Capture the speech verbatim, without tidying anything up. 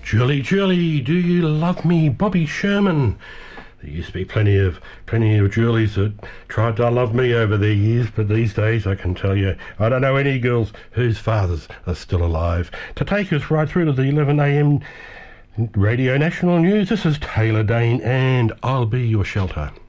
Julie, Julie, do you love me? Bobby Sherman. There used to be plenty of plenty of Julies that tried to love me over the years, but these days I can tell you I don't know any girls whose fathers are still alive. To take us right through to the eleven a m Radio National News, this is Taylor Dane and I'll Be Your Shelter.